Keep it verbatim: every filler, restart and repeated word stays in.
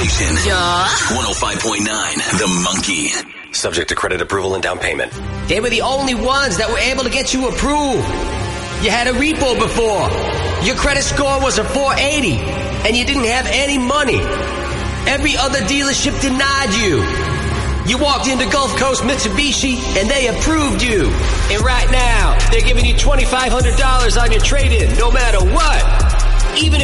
station. Yeah. one oh five point nine, The Monkey. Subject to credit approval and down payment. They were the only ones that were able to get you approved. You had a repo before. Your credit score was a four eighty, and you didn't have any money. Every other dealership denied you. You walked into Gulf Coast Mitsubishi, and they approved you. And right now, they're giving you twenty-five hundred dollars on your trade-in, no matter what. Even if